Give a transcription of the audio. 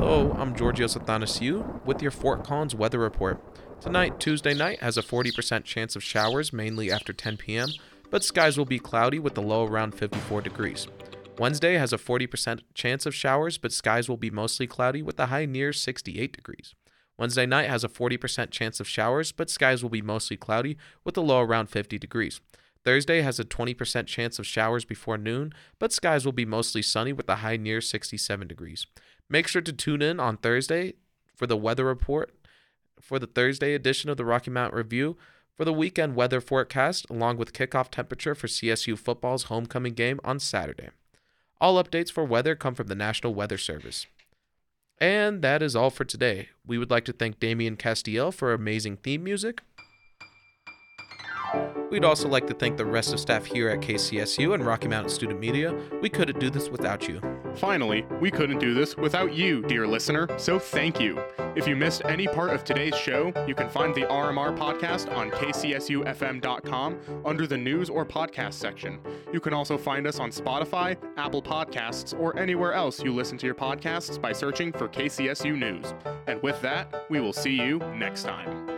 Hello, I'm Georgios Athanasiou with your Fort Collins weather report. Tonight, Tuesday night, has a 40% chance of showers, mainly after 10 p.m., but skies will be cloudy with the low around 54 degrees. Wednesday has a 40% chance of showers, but skies will be mostly cloudy with the high near 68 degrees. Wednesday night has a 40% chance of showers, but skies will be mostly cloudy with the low around 50 degrees. Thursday has a 20% chance of showers before noon, but skies will be mostly sunny with a high near 67 degrees. Make sure to tune in on Thursday for the weather report for the Thursday edition of the Rocky Mountain Review for the weekend weather forecast, along with kickoff temperature for CSU football's homecoming game on Saturday. All updates for weather come from the National Weather Service. And that is all for today. We would like to thank Damian Castiel for amazing theme music. We'd also like to thank the rest of staff here at KCSU and Rocky Mountain Student Media. We couldn't do this without you. Finally, we couldn't do this without you, dear listener, so thank you. If you missed any part of today's show, you can find the RMR podcast on kcsufm.com under the news or podcast section. You can also find us on Spotify, Apple Podcasts, or anywhere else you listen to your podcasts by searching for KCSU News. And with that, we will see you next time.